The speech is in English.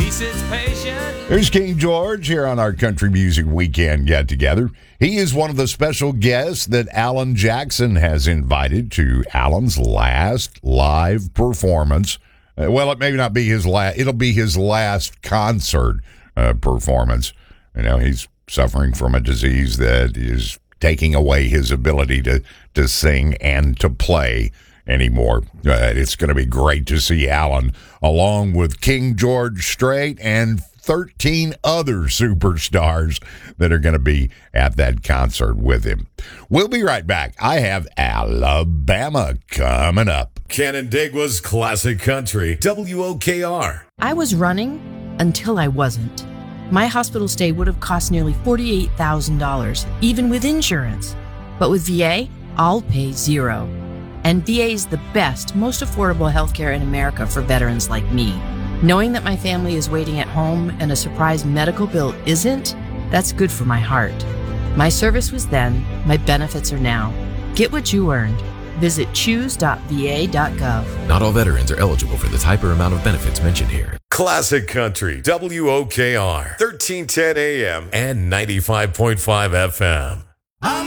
sits patient. There's King George here on our Country Music Weekend get-together. He is one of the special guests that Alan Jackson has invited to Alan's last live performance. Well, it may not be his last. It'll be his last concert performance. You know, he's suffering from a disease that is taking away his ability to sing and to play anymore. It's going to be great to see Alan along with King George Strait and 13 other superstars that are going to be at that concert with him. We'll be right back. I have Alabama coming up. Canandaigua's Classic Country, WOKR. I was running until I wasn't. My hospital stay would have cost nearly $48,000, even with insurance. But with VA, I'll pay zero. And VA is the best, most affordable healthcare in America for veterans like me. Knowing that my family is waiting at home and a surprise medical bill isn't, that's good for my heart. My service was then, my benefits are now. Get what you earned. Visit choose.va.gov. Not all veterans are eligible for the type or amount of benefits mentioned here. Classic Country, WOKR, 1310 AM and 95.5 FM.